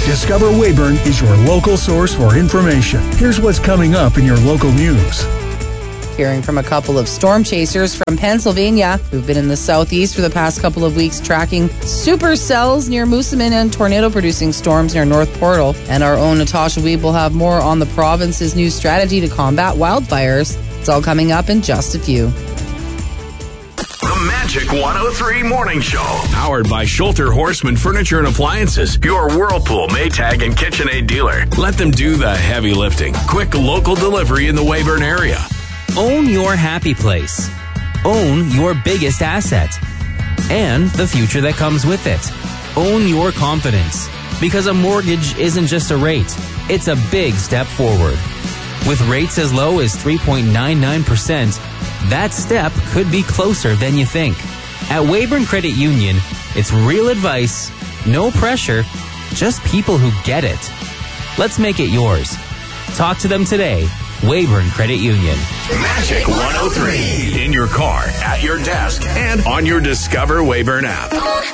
Discover Weyburn is your local source for information. Here's what's coming up in your local news. Hearing from a couple of storm chasers from Pennsylvania who've been in the southeast for the past couple of weeks tracking supercells near Moosomin and tornado-producing storms near North Portal. And our own Natasha Weeb will have more on the province's new strategy to combat wildfires. It's all coming up in just a few. The Magic 103 Morning Show. Powered by Schulter Horseman Furniture and Appliances. Your Whirlpool, Maytag, and KitchenAid dealer. Let them do the heavy lifting. Quick local delivery in the Weyburn area. Own your happy place. Own your biggest asset. And the future that comes with it. Own your confidence. Because a mortgage isn't just a rate. It's a big step forward. With rates as low as 3.99%, that step could be closer than you think. At Weyburn Credit Union, it's real advice, no pressure, just people who get it. Let's make it yours. Talk to them today. Weyburn Credit Union. Magic 103. In your car, at your desk, and on your Discover Weyburn app.